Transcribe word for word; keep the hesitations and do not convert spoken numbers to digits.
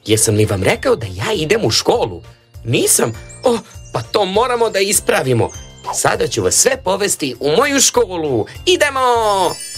jesam li vam rekao da ja idem u školu? Nisam? O, pa to moramo da ispravimo. Sada ću vas sve povesti u moju školu. Idemo!